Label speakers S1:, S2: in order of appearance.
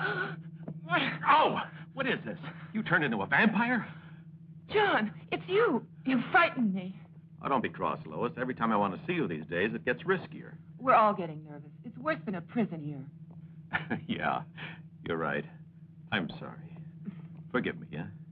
S1: Oh! What is this? You turned into a vampire?
S2: John, it's you. You frightened me.
S1: Oh, don't be cross, Lois. Every time I want to see you these days, it gets riskier.
S2: We're all getting nervous. It's worse than a prison here.
S1: Yeah, you're right. I'm sorry. Forgive me, yeah?